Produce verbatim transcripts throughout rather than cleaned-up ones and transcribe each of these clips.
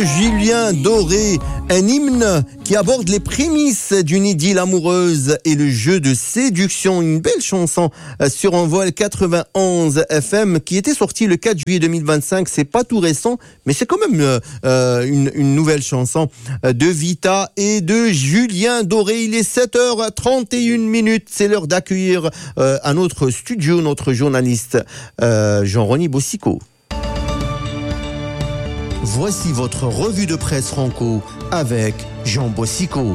Julien Doré, un hymne qui aborde les prémices d'une idylle amoureuse et le jeu de séduction. Une belle chanson sur Envol quatre-vingt-onze F M qui était sortie le quatre juillet deux mille vingt-cinq. C'est pas tout récent, mais c'est quand même euh, une, une nouvelle chanson de Vita et de Julien Doré. Il est sept heures trente et une minutes. C'est l'heure d'accueillir euh, à notre studio notre journaliste euh, Jean-Rony Bossico. Voici votre revue de presse franco avec Jean Bossico.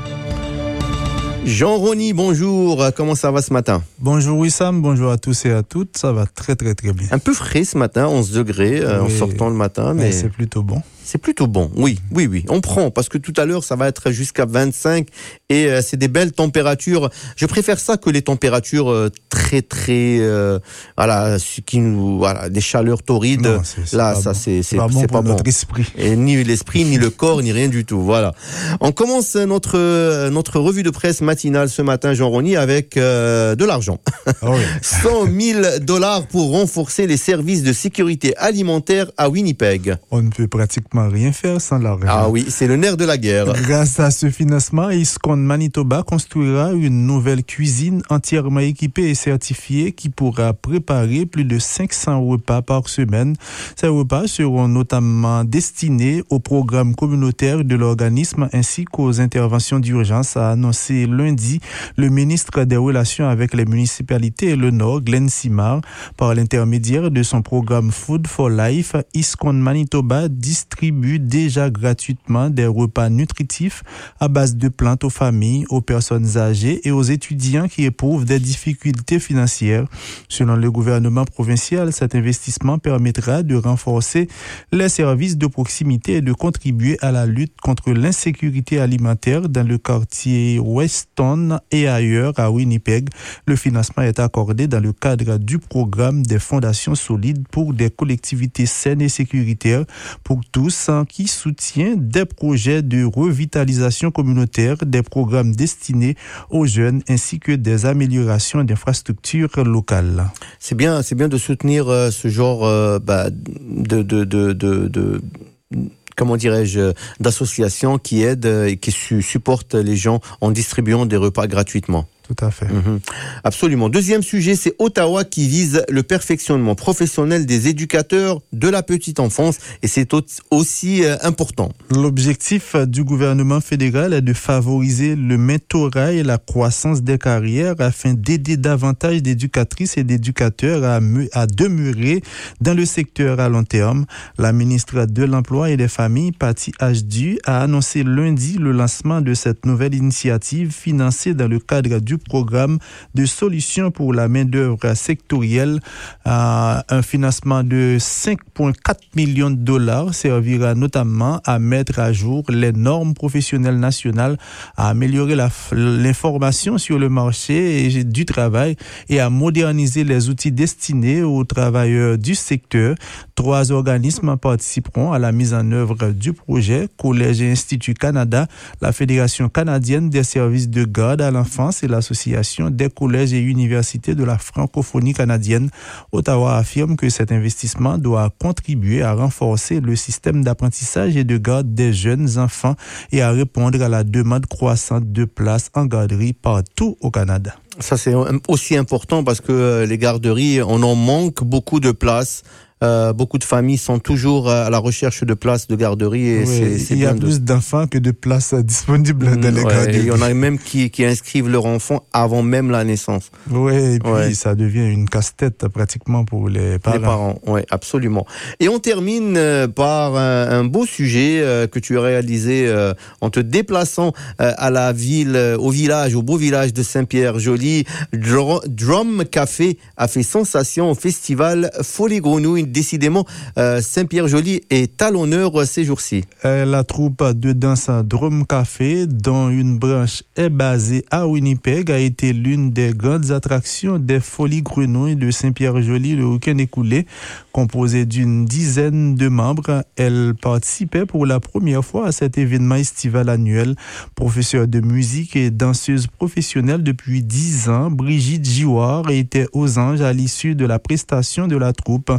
Jean-Rony, bonjour. Comment ça va ce matin? Bonjour Wissam, bonjour à tous et à toutes. Ça va très très très bien. Un peu frais ce matin, onze degrés euh, oui, en sortant le matin. Mais c'est plutôt bon. C'est plutôt bon, oui, oui, oui. On prend, parce que tout à l'heure, ça va être jusqu'à vingt-cinq et euh, c'est des belles températures. Je préfère ça que les températures euh, très, très, euh, voilà, qui nous, voilà, des chaleurs torrides. Non, c'est, c'est Là, pas ça, bon. c'est, c'est, c'est pas bon c'est pour pas notre bon. esprit. Et ni l'esprit, ni le corps, ni rien du tout. Voilà. On commence notre notre revue de presse matinale ce matin, Jean-Rony, avec euh, de l'argent. Oh oui. cent mille dollars pour renforcer les services de sécurité alimentaire à Winnipeg. On ne peut pratiquement rien faire sans l'argent. Ah oui, c'est le nerf de la guerre. Grâce à ce financement, ISKCON Manitoba construira une nouvelle cuisine entièrement équipée et certifiée qui pourra préparer plus de cinq cents repas par semaine. Ces repas seront notamment destinés au programme communautaire de l'organisme ainsi qu'aux interventions d'urgence, a annoncé lundi le ministre des Relations avec les municipalités et le Nord, Glenn Simard. Par l'intermédiaire de son programme Food for Life, ISKCON Manitoba distribue déjà gratuitement des repas nutritifs à base de plantes aux familles, aux personnes âgées et aux étudiants qui éprouvent des difficultés financières. Selon le gouvernement provincial, cet investissement permettra de renforcer les services de proximité et de contribuer à la lutte contre l'insécurité alimentaire dans le quartier Weston et ailleurs à Winnipeg. Le financement est accordé dans le cadre du programme des fondations solides pour des collectivités saines et sécuritaires pour tous qui soutient des projets de revitalisation communautaire, des programmes destinés aux jeunes ainsi que des améliorations d'infrastructures locales. C'est bien, c'est bien de soutenir euh, ce genre euh, bah, de, de, de, de, de comment dirais-je, d'associations qui aident et qui su- supportent les gens en distribuant des repas gratuitement. Tout à fait. Mmh. Absolument. Deuxième sujet, c'est Ottawa qui vise le perfectionnement professionnel des éducateurs de la petite enfance et c'est aussi euh, important. L'objectif du gouvernement fédéral est de favoriser le mentorat et la croissance des carrières afin d'aider davantage d'éducatrices et d'éducateurs à, me, à demeurer dans le secteur à long terme. La ministre de l'Emploi et des Familles, Patty Ashdu, a annoncé lundi le lancement de cette nouvelle initiative financée dans le cadre du programme de solutions pour la main-d'œuvre sectorielle. Euh, un financement de cinq virgule quatre millions de dollars servira notamment à mettre à jour les normes professionnelles nationales, à améliorer la, l'information sur le marché du travail et à moderniser les outils destinés aux travailleurs du secteur. Trois organismes participeront à la mise en œuvre du projet: Collège et Institut Canada, la Fédération canadienne des services de garde à l'enfance et l'Association des collèges et universités de la francophonie canadienne. Ottawa affirme que cet investissement doit contribuer à renforcer le système d'apprentissage et de garde des jeunes enfants et à répondre à la demande croissante de places en garderie partout au Canada. Ça, c'est aussi important parce que les garderies, on en manque beaucoup de places. Euh, beaucoup de familles sont toujours à la recherche de places de garderie. Et oui, c'est, c'est il y a de... plus d'enfants que de places disponibles dans les ouais, garderies. Il y en a même qui, qui inscrivent leur enfant avant même la naissance. Oui, et puis ouais. ça devient une casse-tête pratiquement pour les parents. Les parents, oui, absolument. Et on termine par un, un beau sujet euh, que tu as réalisé euh, en te déplaçant euh, à la ville, euh, au village, au beau village de Saint-Pierre-Joly. Dr- Drum Café a fait sensation au festival Folie Grenouille. Décidément, euh, Saint-Pierre-Joly est à l'honneur ces jours-ci. Euh, la troupe de danse Drum Café, dont une branche est basée à Winnipeg, a été l'une des grandes attractions des Folies Grenouilles de Saint-Pierre-Joly le week-end écoulé. Composée d'une dizaine de membres, elle participait pour la première fois à cet événement estival annuel. Professeure de musique et danseuse professionnelle depuis dix ans, Brigitte Giouard était aux anges à l'issue de la prestation de la troupe.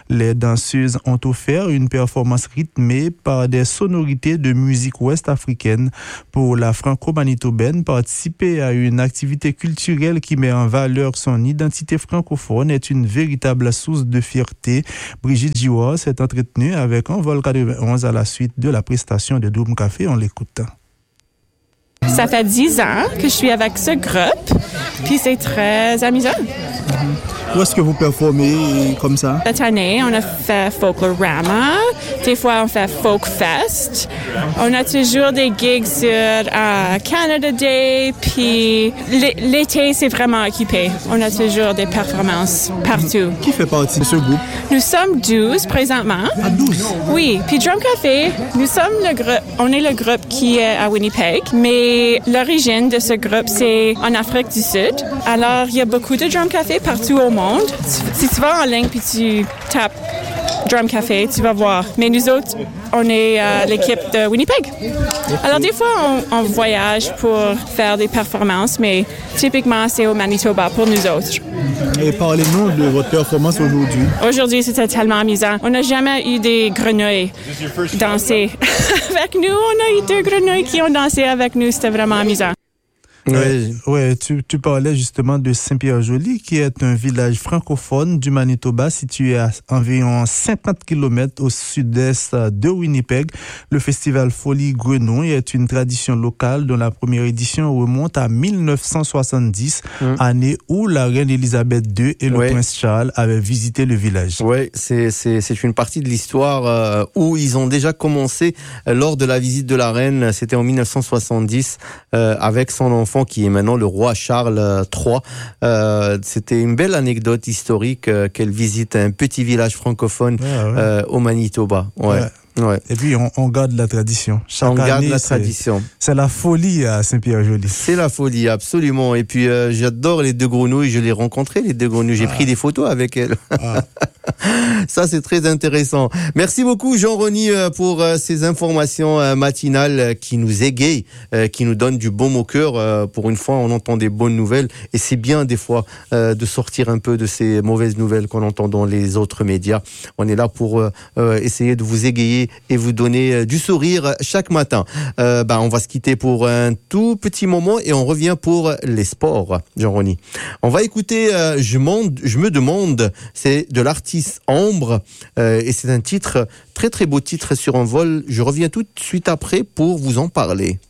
Les danseuses ont offert une performance rythmée par des sonorités de musique ouest-africaine. Pour la franco-manitobaine, participer à une activité culturelle qui met en valeur son identité francophone est une véritable source de fierté. Brigitte Giroir s'est entretenue avec Envol quatre-vingt-onze à la suite de la prestation de Doom Café. On l'écoute. Ça fait dix ans que je suis avec ce groupe, puis c'est très amusant. Où est-ce que vous performez comme ça? Cette année, on a fait Folklorama. Des fois, on fait Folk Fest. On a toujours des gigs sur uh, Canada Day. Puis l'été, c'est vraiment occupé. On a toujours des performances partout. Qui fait partie de ce groupe? Nous sommes douze présentement. À douze? Oui. Puis Drum Café, nous sommes le groupe. On est le groupe qui est à Winnipeg. Mais l'origine de ce groupe, c'est en Afrique du Sud. Alors, il y a beaucoup de Drum Café partout au monde. Si tu vas en ligne puis tu tapes Drum Café, tu vas voir. Mais nous autres, on est euh, l'équipe de Winnipeg. Alors des fois, on, on voyage pour faire des performances, mais typiquement, c'est au Manitoba pour nous autres. Et parlez-nous de votre performance aujourd'hui. Aujourd'hui, c'était tellement amusant. On n'a jamais eu des grenouilles danser avec nous. On a eu deux grenouilles qui ont dansé avec nous. C'était vraiment amusant. Oui, ouais, tu, tu parlais justement de Saint-Pierre-Joli, qui est un village francophone du Manitoba situé à environ cinquante kilomètres au sud-est de Winnipeg. Le festival Folie Grenouille est une tradition locale dont la première édition remonte à mille neuf cent soixante-dix, mmh. année où la reine Elisabeth deux et le ouais. prince Charles avaient visité le village. Oui, c'est, c'est, c'est une partie de l'histoire euh, où ils ont déjà commencé euh, lors de la visite de la reine. C'était en mille neuf cent soixante-dix euh, avec son enfant qui est maintenant le roi Charles trois. Euh, c'était une belle anecdote historique euh, qu'elle visite un petit village francophone ouais, ouais. Euh, au Manitoba. Ouais. ouais. Ouais. Et puis on, on garde la tradition. Chaque on année, garde la c'est, tradition. C'est la folie à Saint-Pierre-Joli. C'est la folie, absolument. Et puis euh, j'adore les deux grenouilles. Je les ai rencontrées, les deux grenouilles. J'ai ah. pris des photos avec elles. Ah. Ça, c'est très intéressant. Merci beaucoup, Jean-Rony, pour euh, ces informations euh, matinales qui nous égayent, euh, qui nous donnent du baume au cœur. Euh, pour une fois, on entend des bonnes nouvelles. Et c'est bien, des fois, euh, de sortir un peu de ces mauvaises nouvelles qu'on entend dans les autres médias. On est là pour euh, euh, essayer de vous égayer et vous donner euh, du sourire chaque matin. Euh, bah, on va se quitter pour un tout petit moment et on revient pour les sports, Jean-Rony. On va écouter euh, je, je me demande, c'est de l'artiste Ambre euh, et c'est un titre, très très beau titre sur Envol. Je reviens tout de suite après pour vous en parler.